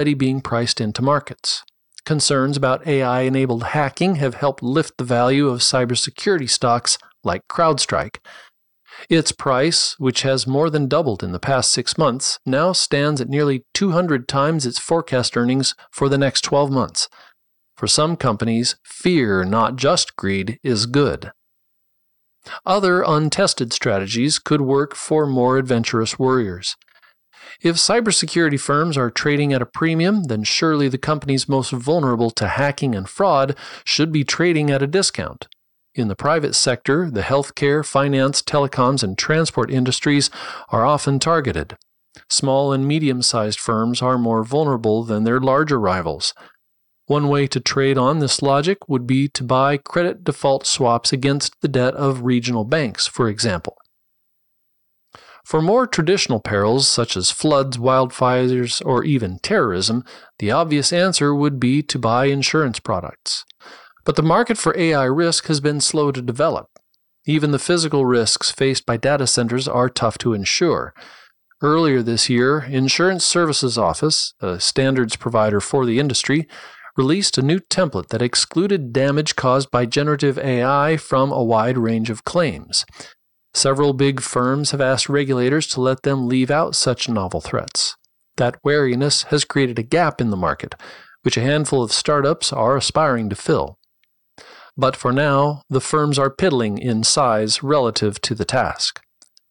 already being priced into markets. Concerns about AI-enabled hacking have helped lift the value of cybersecurity stocks like CrowdStrike. Its price, which has more than doubled in the past 6 months, now stands at nearly 200 times its forecast earnings for the next 12 months. For some companies, fear, not just greed, is good. Other untested strategies could work for more adventurous warriors. If cybersecurity firms are trading at a premium, then surely the companies most vulnerable to hacking and fraud should be trading at a discount. In the private sector, the healthcare, finance, telecoms, and transport industries are often targeted. Small and medium-sized firms are more vulnerable than their larger rivals. One way to trade on this logic would be to buy credit default swaps against the debt of regional banks, for example. For more traditional perils such as floods, wildfires, or even terrorism, the obvious answer would be to buy insurance products. But the market for AI risk has been slow to develop. Even the physical risks faced by data centers are tough to insure. Earlier this year, Insurance Services Office, a standards provider for the industry, released a new template that excluded damage caused by generative AI from a wide range of claims. Several big firms have asked regulators to let them leave out such novel threats. That wariness has created a gap in the market, which a handful of startups are aspiring to fill. But for now, the firms are piddling in size relative to the task.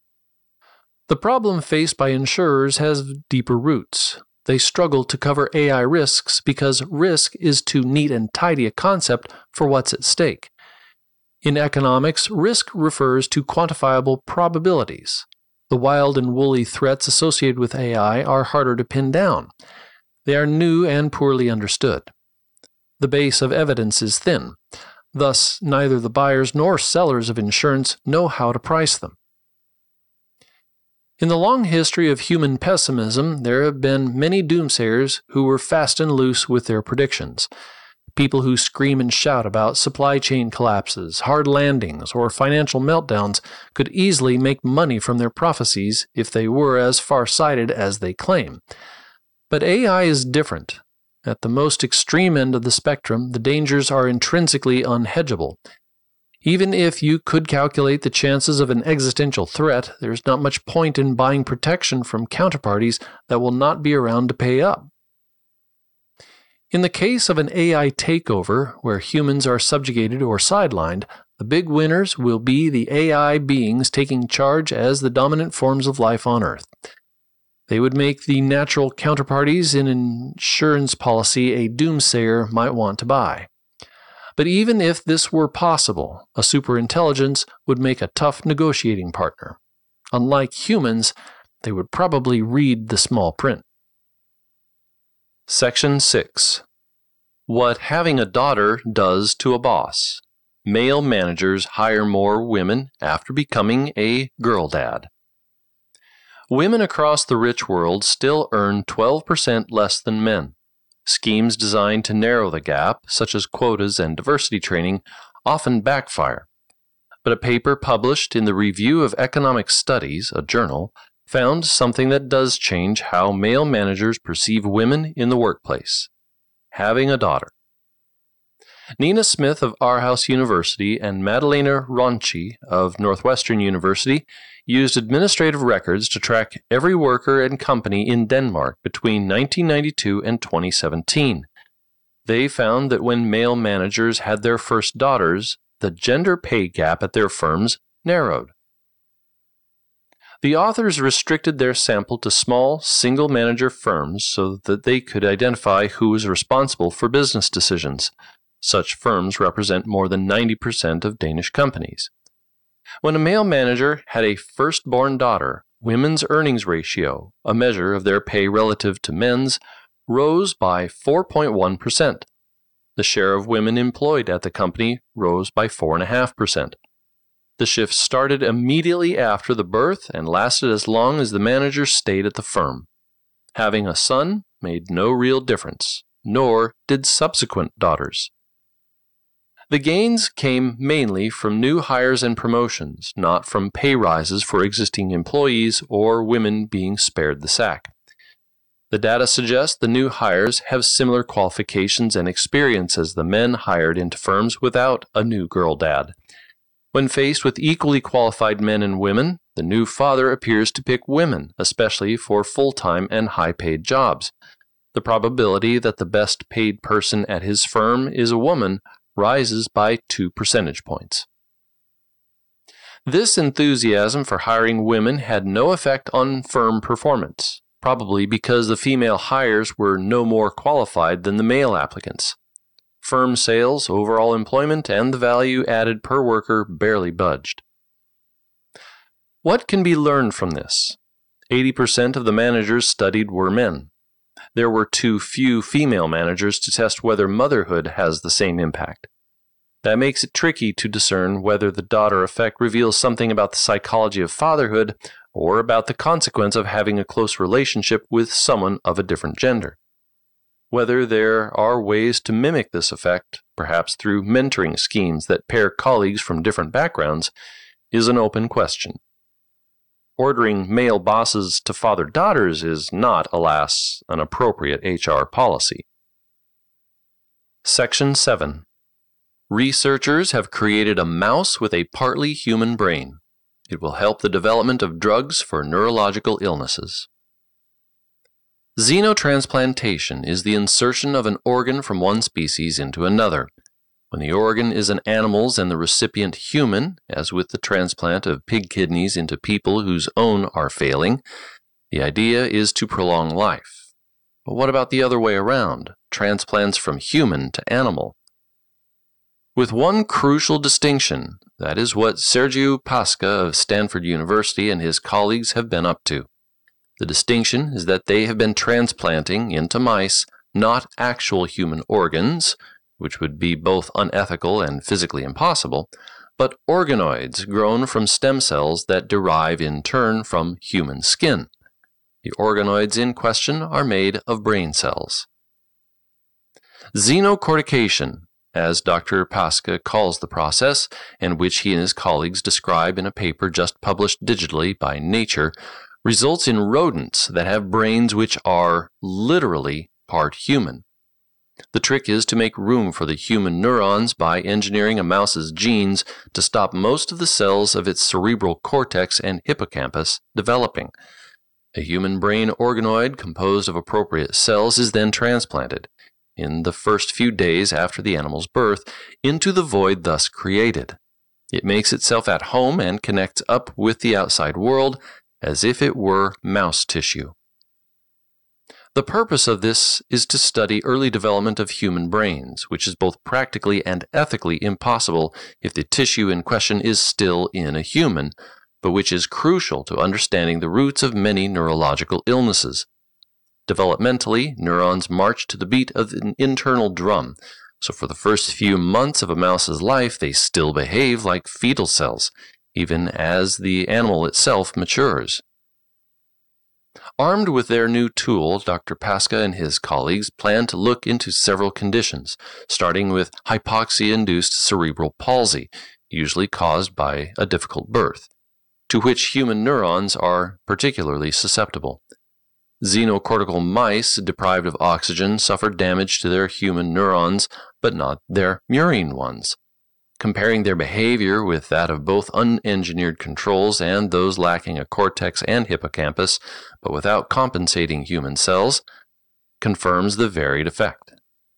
The problem faced by insurers has deeper roots. They struggle to cover AI risks because risk is too neat and tidy a concept for what's at stake. In economics, risk refers to quantifiable probabilities. The wild and woolly threats associated with AI are harder to pin down. They are new and poorly understood. The base of evidence is thin. Thus, neither the buyers nor sellers of insurance know how to price them. In the long history of human pessimism, there have been many doomsayers who were fast and loose with their predictions. People who scream and shout about supply chain collapses, hard landings, or financial meltdowns could easily make money from their prophecies if they were as far-sighted as they claim. But AI is different. At the most extreme end of the spectrum, the dangers are intrinsically unhedgeable. Even if you could calculate the chances of an existential threat, there's not much point in buying protection from counterparties that will not be around to pay up. In the case of an AI takeover, where humans are subjugated or sidelined, the big winners will be the AI beings taking charge as the dominant forms of life on Earth. They would make the natural counterparties in an insurance policy a doomsayer might want to buy. But even if this were possible, a superintelligence would make a tough negotiating partner. Unlike humans, they would probably read the small print. Section 6. What having a daughter does to a boss. Male managers hire more women after becoming a girl dad. Women across the rich world still earn 12% less than men. Schemes designed to narrow the gap, such as quotas and diversity training, often backfire. But a paper published in the Review of Economic Studies, a journal, found something that does change how male managers perceive women in the workplace: having a daughter. Nina Smith of Aarhus University and Madalena Ronchi of Northwestern University used administrative records to track every worker and company in Denmark between 1992 and 2017. They found that when male managers had their first daughters, the gender pay gap at their firms narrowed. The authors restricted their sample to small, single-manager firms so that they could identify who was responsible for business decisions. Such firms represent more than 90% of Danish companies. When a male manager had a firstborn daughter, women's earnings ratio, a measure of their pay relative to men's, rose by 4.1%. The share of women employed at the company rose by 4.5%. The shift started immediately after the birth and lasted as long as the manager stayed at the firm. Having a son made no real difference, nor did subsequent daughters. The gains came mainly from new hires and promotions, not from pay rises for existing employees or women being spared the sack. The data suggests the new hires have similar qualifications and experience as the men hired into firms without a new girl dad. When faced with equally qualified men and women, the new father appears to pick women, especially for full-time and high-paid jobs. The probability that the best paid person at his firm is a woman rises by 2 percentage points. This enthusiasm for hiring women had no effect on firm performance, probably because the female hires were no more qualified than the male applicants. Firm sales, overall employment, and the value added per worker barely budged. What can be learned from this? 80% of the managers studied were men. There were too few female managers to test whether motherhood has the same impact. That makes it tricky to discern whether the daughter effect reveals something about the psychology of fatherhood or about the consequence of having a close relationship with someone of a different gender. Whether there are ways to mimic this effect, perhaps through mentoring schemes that pair colleagues from different backgrounds, is an open question. Ordering male bosses to father daughters is not, alas, an appropriate HR policy. Section 7. Researchers have created a mouse with a partly human brain. It will help the development of drugs for neurological illnesses. Xenotransplantation is the insertion of an organ from one species into another. When the organ is an animal's and the recipient human, as with the transplant of pig kidneys into people whose own are failing, the idea is to prolong life. But what about the other way around, transplants from human to animal? With one crucial distinction, that is what Sergiu Pasca of Stanford University and his colleagues have been up to. The distinction is that they have been transplanting into mice not actual human organs, which would be both unethical and physically impossible, but organoids grown from stem cells that derive in turn from human skin. The organoids in question are made of brain cells. Xenocortication, as Dr. Pasca calls the process, and which he and his colleagues describe in a paper just published digitally by Nature, results in rodents that have brains which are literally part human. The trick is to make room for the human neurons by engineering a mouse's genes to stop most of the cells of its cerebral cortex and hippocampus developing. A human brain organoid composed of appropriate cells is then transplanted, in the first few days after the animal's birth, into the void thus created. It makes itself at home and connects up with the outside world as if it were mouse tissue. The purpose of this is to study early development of human brains, which is both practically and ethically impossible if the tissue in question is still in a human, but which is crucial to understanding the roots of many neurological illnesses. Developmentally, neurons march to the beat of an internal drum, so for the first few months of a mouse's life they still behave like fetal cells, even as the animal itself matures. Armed with their new tool, Dr. Pasca and his colleagues plan to look into several conditions, starting with hypoxia-induced cerebral palsy, usually caused by a difficult birth, to which human neurons are particularly susceptible. Xenocortical mice deprived of oxygen suffer damage to their human neurons, but not their murine ones. Comparing their behavior with that of both unengineered controls and those lacking a cortex and hippocampus, but without compensating human cells, confirms the varied effect.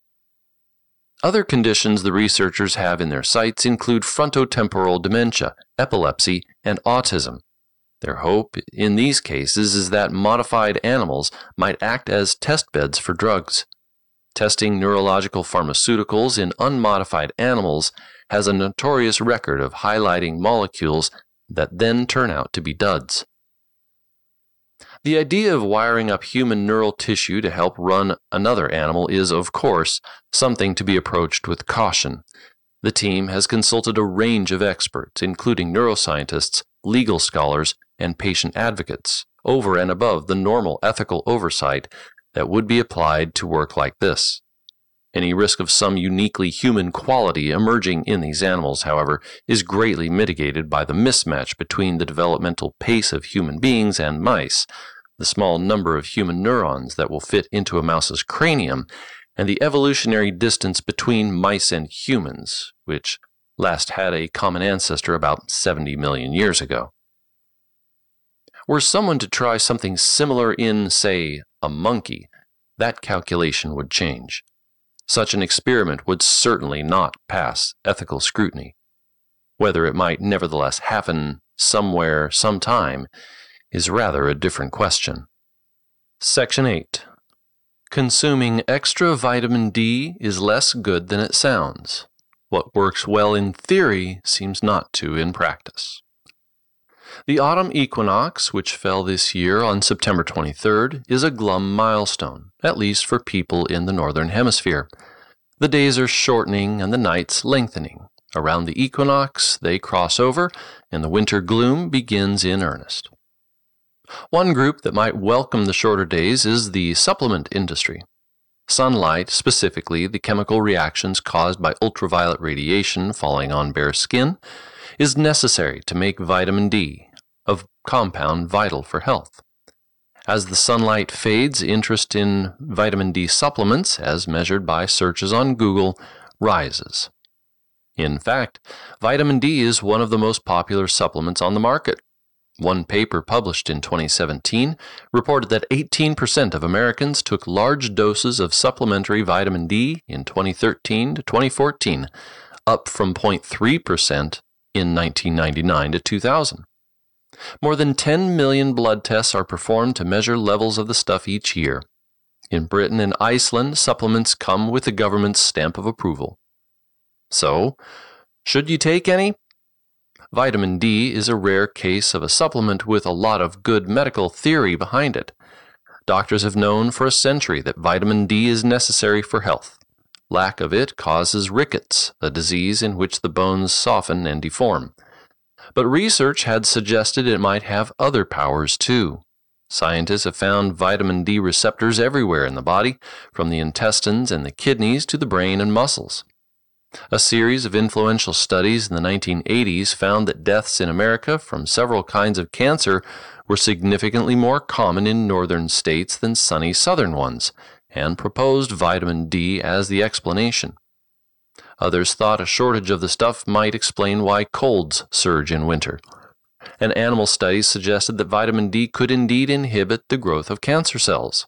Other conditions the researchers have in their sights include frontotemporal dementia, epilepsy, and autism. Their hope in these cases is that modified animals might act as test beds for drugs. Testing neurological pharmaceuticals in unmodified animals has a notorious record of highlighting molecules that then turn out to be duds. The idea of wiring up human neural tissue to help run another animal is, of course, something to be approached with caution. The team has consulted a range of experts, including neuroscientists, legal scholars, and patient advocates, over and above the normal ethical oversight that would be applied to work like this. Any risk of some uniquely human quality emerging in these animals, however, is greatly mitigated by the mismatch between the developmental pace of human beings and mice, the small number of human neurons that will fit into a mouse's cranium, and the evolutionary distance between mice and humans, which last had a common ancestor about 70 million years ago. Were someone to try something similar in, say, a monkey, that calculation would change. Such an experiment would certainly not pass ethical scrutiny. Whether it might nevertheless happen somewhere, sometime, is rather a different question. Section 8. Consuming extra vitamin D is less good than it sounds. What works well in theory seems not to in practice. The autumn equinox, which fell this year on September 23rd, is a glum milestone, at least for people in the northern hemisphere. The days are shortening and the nights lengthening. Around the equinox, they cross over, and the winter gloom begins in earnest. One group that might welcome the shorter days is the supplement industry. Sunlight, specifically the chemical reactions caused by ultraviolet radiation falling on bare skin, is necessary to make vitamin D, a compound vital for health. As the sunlight fades, interest in vitamin D supplements, as measured by searches on Google, rises. In fact, vitamin D is one of the most popular supplements on the market. One paper published in 2017 reported that 18% of Americans took large doses of supplementary vitamin D in 2013 to 2014, up from 0.3% in 1999 to 2000. More than 10 million blood tests are performed to measure levels of the stuff each year. In Britain and Iceland, supplements come with the government's stamp of approval. So, should you take any? Vitamin D is a rare case of a supplement with a lot of good medical theory behind it. Doctors have known for a century that vitamin D is necessary for health. Lack of it causes rickets, a disease in which the bones soften and deform. But research had suggested it might have other powers too. Scientists have found vitamin D receptors everywhere in the body, from the intestines and the kidneys to the brain and muscles. A series of influential studies in the 1980s found that deaths in America from several kinds of cancer were significantly more common in northern states than sunny southern ones, and proposed vitamin D as the explanation. Others thought a shortage of the stuff might explain why colds surge in winter. And animal studies suggested that vitamin D could indeed inhibit the growth of cancer cells.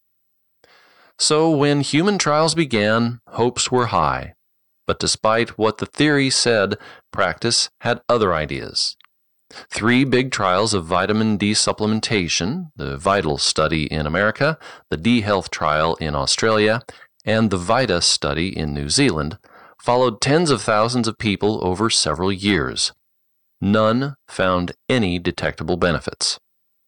So when human trials began, hopes were high. But despite what the theory said, practice had other ideas. 3 big trials of vitamin D supplementation, the VITAL study in America, the D-Health trial in Australia, and the VITA study in New Zealand, followed tens of thousands of people over several years. None found any detectable benefits.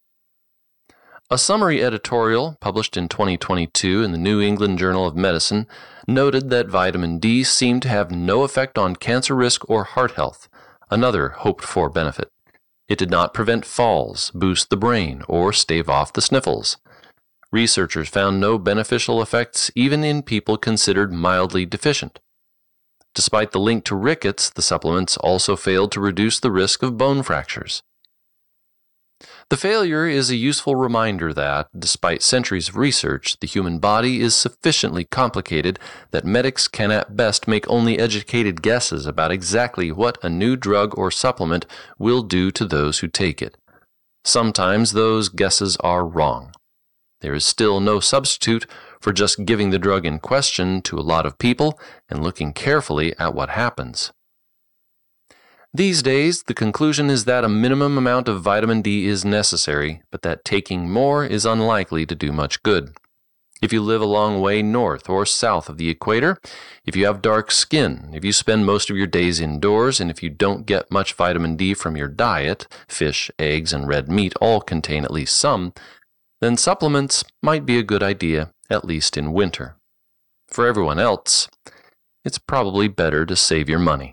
A summary editorial published in 2022 in the New England Journal of Medicine noted that vitamin D seemed to have no effect on cancer risk or heart health, another hoped-for benefit. It did not prevent falls, boost the brain, or stave off the sniffles. Researchers found no beneficial effects even in people considered mildly deficient. Despite the link to rickets, the supplements also failed to reduce the risk of bone fractures. The failure is a useful reminder that, despite centuries of research, the human body is sufficiently complicated that medics can at best make only educated guesses about exactly what a new drug or supplement will do to those who take it. Sometimes those guesses are wrong. There is still no substitute for just giving the drug in question to a lot of people and looking carefully at what happens. These days, the conclusion is that a minimum amount of vitamin D is necessary, but that taking more is unlikely to do much good. If you live a long way north or south of the equator, if you have dark skin, if you spend most of your days indoors, and if you don't get much vitamin D from your diet, fish, eggs, and red meat all contain at least some, then supplements might be a good idea, at least in winter. For everyone else, it's probably better to save your money.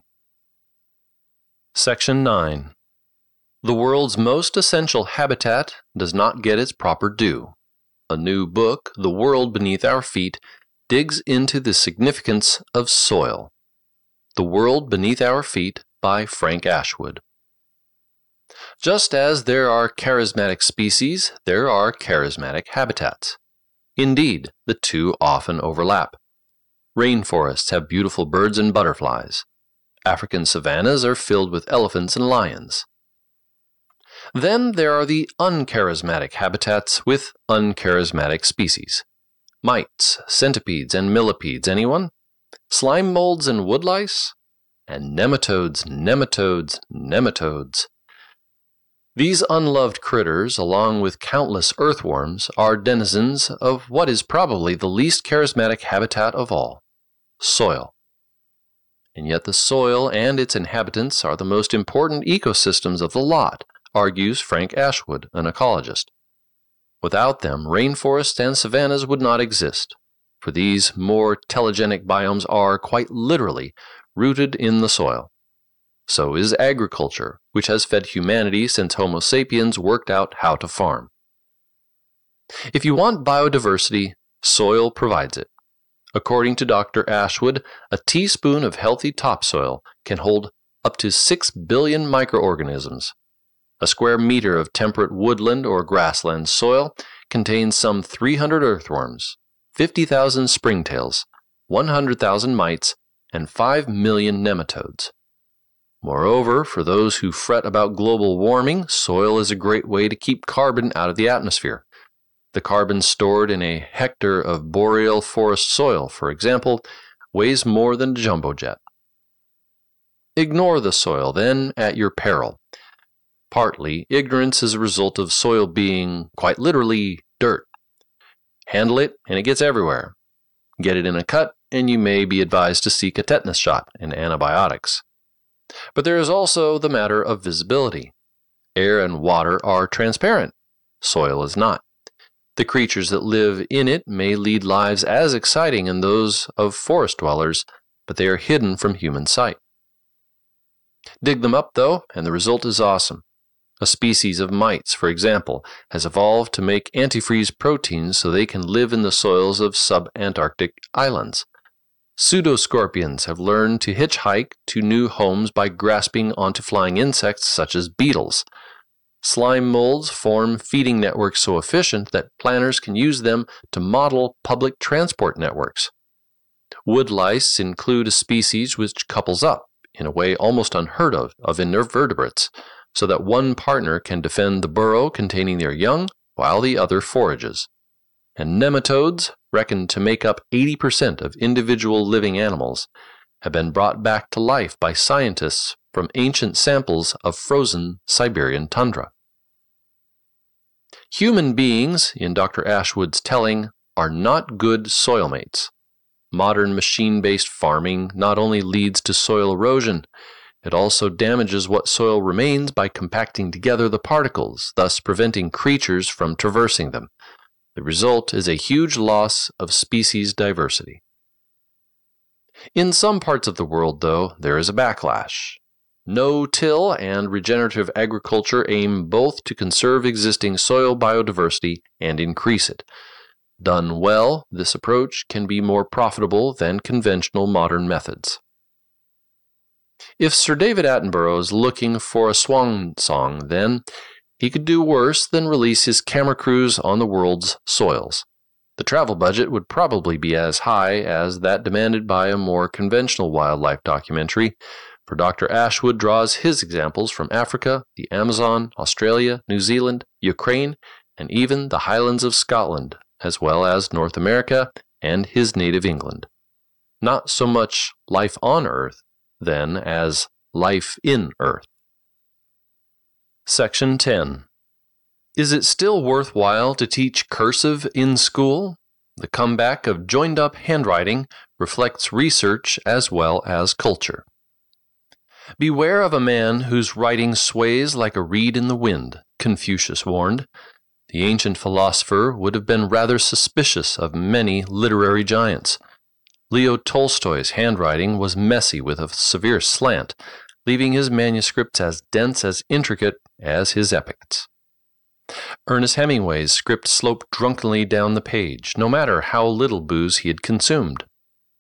Section 9. The world's most essential habitat does not get its proper due. A new book, The World Beneath Our Feet, digs into the significance of soil. The World Beneath Our Feet by Frank Ashwood. Just as there are charismatic species, there are charismatic habitats. Indeed, the two often overlap. Rainforests have beautiful birds and butterflies. African savannas are filled with elephants and lions. Then there are the uncharismatic habitats with uncharismatic species. Mites, centipedes, and millipedes, anyone? Slime molds and woodlice? And nematodes, nematodes, nematodes. These unloved critters, along with countless earthworms, are denizens of what is probably the least charismatic habitat of all, soil. And yet the soil and its inhabitants are the most important ecosystems of the lot, argues Frank Ashwood, an ecologist. Without them, rainforests and savannas would not exist, for these more telegenic biomes are, quite literally, rooted in the soil. So is agriculture, which has fed humanity since Homo sapiens worked out how to farm. If you want biodiversity, soil provides it. According to Dr. Ashwood, a teaspoon of healthy topsoil can hold up to 6 billion microorganisms. A square meter of temperate woodland or grassland soil contains some 300 earthworms, 50,000 springtails, 100,000 mites, and 5 million nematodes. Moreover, for those who fret about global warming, soil is a great way to keep carbon out of the atmosphere. The carbon stored in a hectare of boreal forest soil, for example, weighs more than a jumbo jet. Ignore the soil, then, at your peril. Partly, ignorance is a result of soil being, quite literally, dirt. Handle it, and it gets everywhere. Get it in a cut, and you may be advised to seek a tetanus shot and antibiotics. But there is also the matter of visibility. Air and water are transparent. Soil is not. The creatures that live in it may lead lives as exciting as those of forest dwellers, but they are hidden from human sight. Dig them up, though, and the result is awesome. A species of mites, for example, has evolved to make antifreeze proteins so they can live in the soils of subantarctic islands. Pseudoscorpions have learned to hitchhike to new homes by grasping onto flying insects such as beetles. Slime molds form feeding networks so efficient that planners can use them to model public transport networks. Woodlice include a species which couples up, in a way almost unheard of invertebrates, so that one partner can defend the burrow containing their young while the other forages. And nematodes, reckoned to make up 80% of individual living animals, have been brought back to life by scientists from ancient samples of frozen Siberian tundra. Human beings, in Dr. Ashwood's telling, are not good soil mates. Modern machine-based farming not only leads to soil erosion, it also damages what soil remains by compacting together the particles, thus preventing creatures from traversing them. The result is a huge loss of species diversity. In some parts of the world, though, there is a backlash. No-till and regenerative agriculture aim both to conserve existing soil biodiversity and increase it. Done well, this approach can be more profitable than conventional modern methods. If Sir David Attenborough is looking for a swan song, then he could do worse than release his camera crews on the world's soils. The travel budget would probably be as high as that demanded by a more conventional wildlife documentary, for Dr. Ashwood draws his examples from Africa, the Amazon, Australia, New Zealand, Ukraine, and even the Highlands of Scotland, as well as North America and his native England. Not so much life on Earth, then, as life in Earth. Section 10. Is it still worthwhile to teach cursive in school? The comeback of joined-up handwriting reflects research as well as culture. Beware of a man whose writing sways like a reed in the wind, Confucius warned. The ancient philosopher would have been rather suspicious of many literary giants. Leo Tolstoy's handwriting was messy with a severe slant, leaving his manuscripts as dense as intricate as his epics. Ernest Hemingway's script sloped drunkenly down the page, no matter how little booze he had consumed.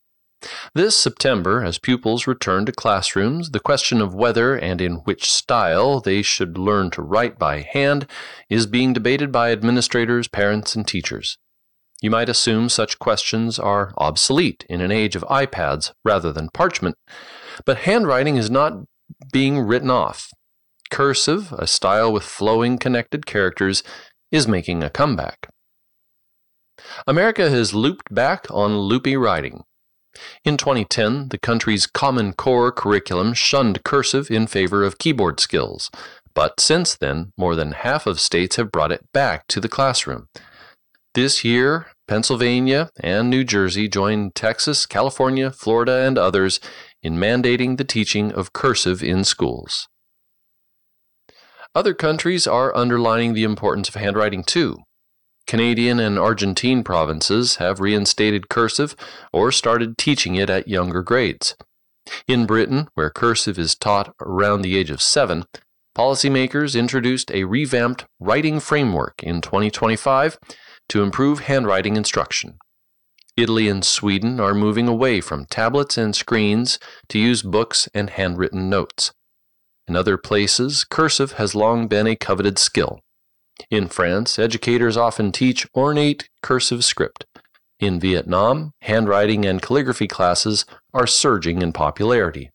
This September, as pupils return to classrooms, the question of whether and in which style they should learn to write by hand is being debated by administrators, parents, and teachers. You might assume such questions are obsolete in an age of iPads rather than parchment, but handwriting is not being written off. Cursive, a style with flowing connected characters, is making a comeback. America has looped back on loopy writing. In 2010, the country's Common Core curriculum shunned cursive in favor of keyboard skills, but since then, more than half of states have brought it back to the classroom. This year, Pennsylvania and New Jersey joined Texas, California, Florida, and others in mandating the teaching of cursive in schools. Other countries are underlining the importance of handwriting too. Canadian and Argentine provinces have reinstated cursive or started teaching it at younger grades. In Britain, where cursive is taught around the age of 7, policymakers introduced a revamped writing framework in 2025 to improve handwriting instruction. Italy and Sweden are moving away from tablets and screens to use books and handwritten notes. In other places, cursive has long been a coveted skill. In France, educators often teach ornate cursive script. In Vietnam, handwriting and calligraphy classes are surging in popularity.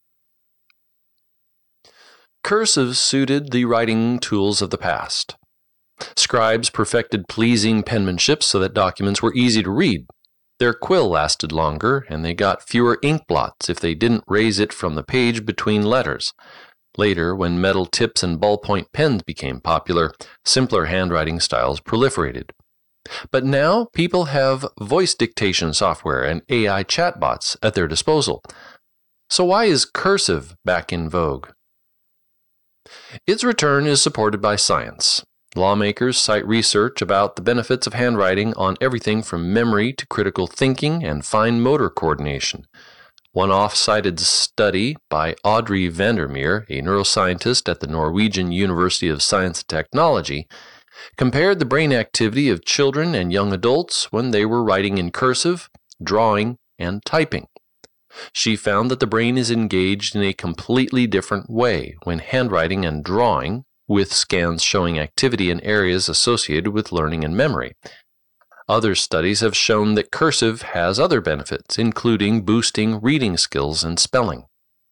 Cursive suited the writing tools of the past. Scribes perfected pleasing penmanship so that documents were easy to read. Their quill lasted longer, and they got fewer ink blots if they didn't raise it from the page between letters. Later, when metal tips and ballpoint pens became popular, simpler handwriting styles proliferated. But now, people have voice dictation software and AI chatbots at their disposal. So why is cursive back in vogue? Its return is supported by science. Lawmakers cite research about the benefits of handwriting on everything from memory to critical thinking and fine motor coordination. One oft-cited study by Audrey Vandermeer, a neuroscientist at the Norwegian University of Science and Technology, compared the brain activity of children and young adults when they were writing in cursive, drawing, and typing. She found that the brain is engaged in a completely different way when handwriting and drawing, with scans showing activity in areas associated with learning and memory. Other studies have shown that cursive has other benefits, including boosting reading skills and spelling.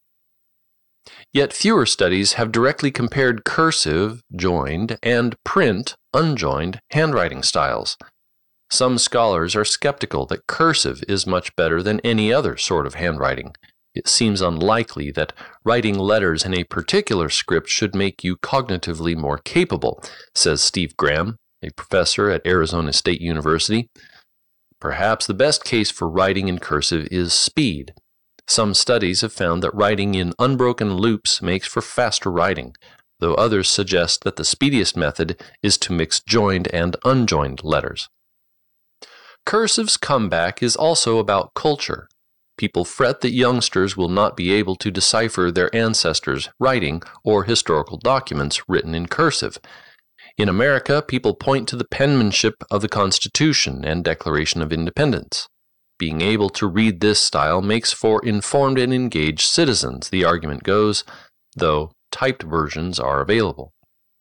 Yet fewer studies have directly compared cursive, joined, and print, unjoined, handwriting styles. Some scholars are skeptical that cursive is much better than any other sort of handwriting. It seems unlikely that writing letters in a particular script should make you cognitively more capable, says Steve Graham, a professor at Arizona State University. Perhaps the best case for writing in cursive is speed. Some studies have found that writing in unbroken loops makes for faster writing, though others suggest that the speediest method is to mix joined and unjoined letters. Cursive's comeback is also about culture. People fret that youngsters will not be able to decipher their ancestors' writing or historical documents written in cursive. In America, people point to the penmanship of the Constitution and Declaration of Independence. Being able to read this style makes for informed and engaged citizens, the argument goes, though typed versions are available.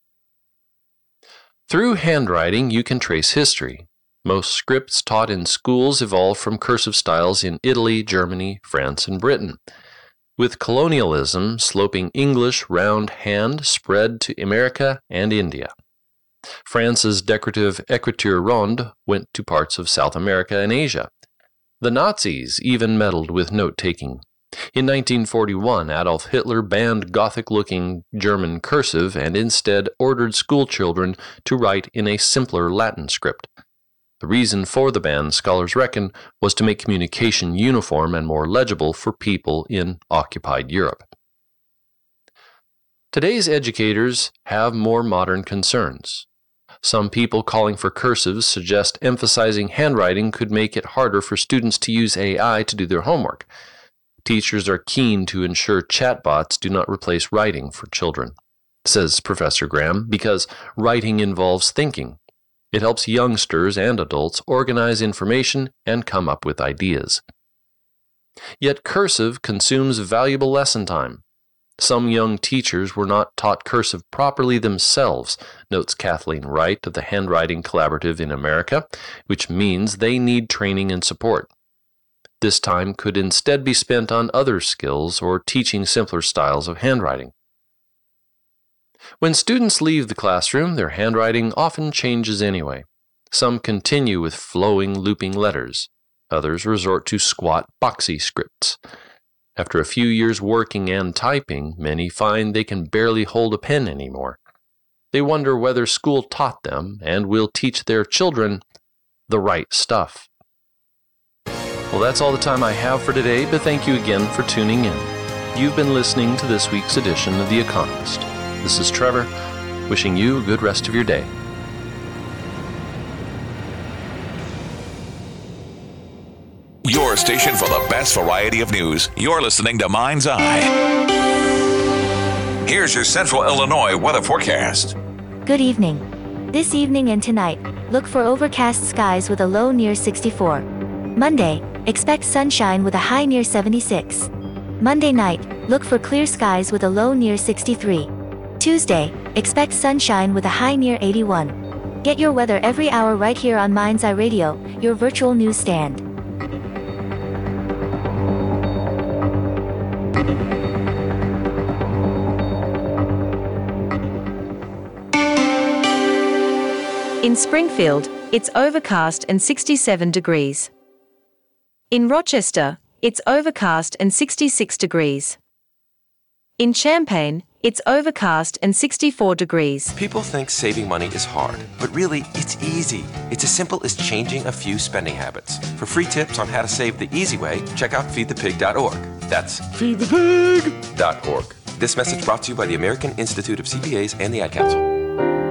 Through handwriting, you can trace history. Most scripts taught in schools evolved from cursive styles in Italy, Germany, France, and Britain. With colonialism, sloping English round hand spread to America and India. France's decorative écriture ronde went to parts of South America and Asia. The Nazis even meddled with note-taking. In 1941, Adolf Hitler banned Gothic-looking German cursive and instead ordered schoolchildren to write in a simpler Latin script. The reason for the ban, scholars reckon, was to make communication uniform and more legible for people in occupied Europe. Today's educators have more modern concerns. Some people calling for cursive suggest emphasizing handwriting could make it harder for students to use AI to do their homework. Teachers are keen to ensure chatbots do not replace writing for children, says Professor Graham, because writing involves thinking. It helps youngsters and adults organize information and come up with ideas. Yet cursive consumes valuable lesson time. Some young teachers were not taught cursive properly themselves, notes Kathleen Wright of the Handwriting Collaborative in America, which means they need training and support. This time could instead be spent on other skills or teaching simpler styles of handwriting. When students leave the classroom, their handwriting often changes anyway. Some continue with flowing, looping letters. Others resort to squat, boxy scripts. After a few years working and typing, many find they can barely hold a pen anymore. They wonder whether school taught them and will teach their children the right stuff. Well, that's all the time I have for today, but thank you again for tuning in. You've been listening to this week's edition of The Economist. This is Trevor, wishing you a good rest of your day. Your station for the best variety of news. You're listening to Mind's Eye. Here's your Central Illinois weather forecast. Good evening. This evening and tonight, look for overcast skies with a low near 64. Monday, expect sunshine with a high near 76. Monday night, look for clear skies with a low near 63. Tuesday, expect sunshine with a high near 81. Get your weather every hour right here on Mind's Eye Radio, your virtual newsstand. In Springfield, it's overcast and 67 degrees. In Rochester, it's overcast and 66 degrees. In Champaign, it's overcast and 64 degrees. People think saving money is hard, but really, it's easy. It's as simple as changing a few spending habits. For free tips on how to save the easy way, check out feedthepig.org. That's feedthepig.org. This message brought to you by the American Institute of CPAs and the Ad Council.